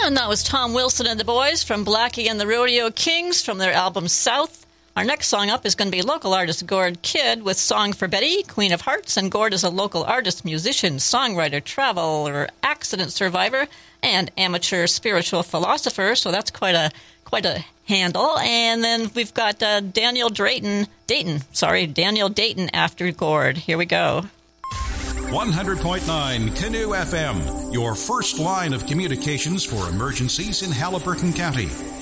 And that was Tom Wilson and the Boys from Blackie and the Rodeo Kings from their album South. Our next song up is going to be local artist Gord Kidd with Song for Betty, Queen of Hearts. And Gord is a local artist, musician, songwriter, traveler, accident survivor, and amateur spiritual philosopher. So that's quite a handle. And then we've got Daniel Dayton after Gord. Here we go. 100.9 Canoe FM, your first line of communications for emergencies in Haliburton County.